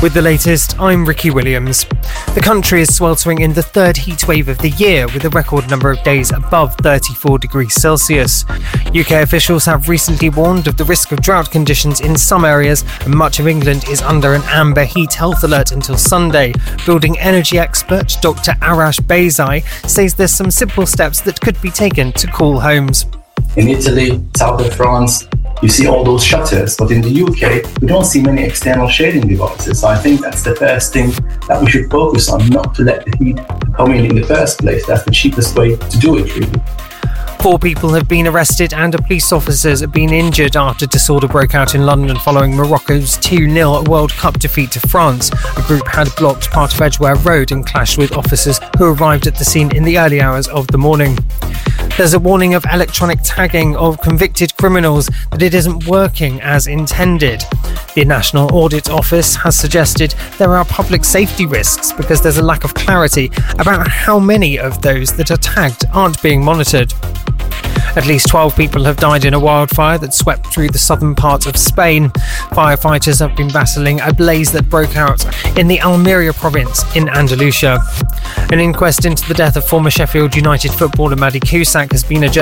With the latest, I'm Ricky Williams. The country is sweltering in the third heatwave of the year, with a record number of days above 34 degrees Celsius. UK officials have recently warned of the risk of drought conditions in some areas, and much of England is under an amber heat health alert until Sunday. Building energy expert Dr. Arash Beyzai says there's some simple steps that could be taken to cool homes. In Italy, south of France, you see all those shutters, but in the UK, we don't see many external shading devices. So I think that's the first thing that we should focus on, not to let the heat come in the first place. That's the cheapest way to do it, really. 4 people have been arrested and a police officer has been injured after disorder broke out in London following Morocco's 2-0 World Cup defeat to France. A group had blocked part of Edgware Road and clashed with officers who arrived at the scene in the early hours of the morning. There's a warning of electronic tagging of convicted criminals that it isn't working as intended. The National Audit Office has suggested there are public safety risks because there's a lack of clarity about how many of those that are tagged aren't being monitored. At least 12 people have died in a wildfire that swept through the southern part of Spain. Firefighters have been battling a blaze that broke out in the Almeria province in Andalusia. An inquest into the death of former Sheffield United footballer Maddie Cusack has been adjourned